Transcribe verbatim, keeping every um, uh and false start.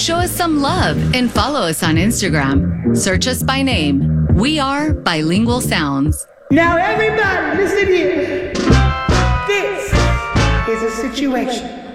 Show us some love and follow us on Instagram. Search us by name. We are Bilingual Sounds. Now everybody, listen here. This is a situation.